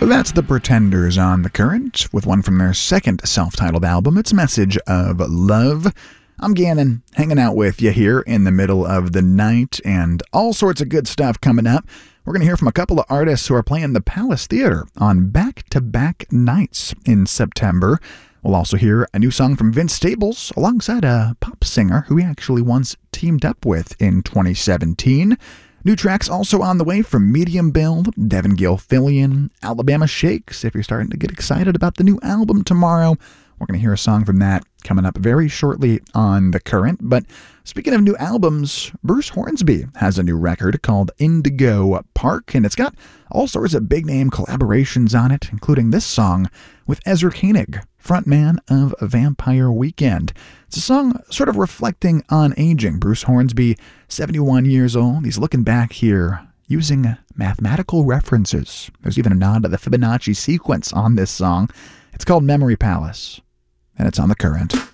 That's The Pretenders on The Current, with one from their second self-titled album, It's Message of Love. I'm Gannon, hanging out with you here in the middle of the night, and all sorts of good stuff coming up. We're going to hear from a couple of artists who are playing the Palace Theater on back-to-back nights in September. We'll also hear a new song from Vince Staples alongside a pop singer who he actually once teamed up with in 2017. New tracks also on the way from Medium Build, Devin Gilfillian, Alabama Shakes. If you're starting to get excited about the new album tomorrow, we're going to hear a song from that coming up very shortly on The Current. But speaking of new albums, Bruce Hornsby has a new record called Indigo Park, and it's got all sorts of big-name collaborations on it, including this song with Ezra Koenig, frontman of Vampire Weekend. It's a song sort of reflecting on aging. Bruce Hornsby, 71 years old. He's looking back here using mathematical references. There's even a nod to the Fibonacci sequence on this song. It's called Memory Palace, and it's on The Current.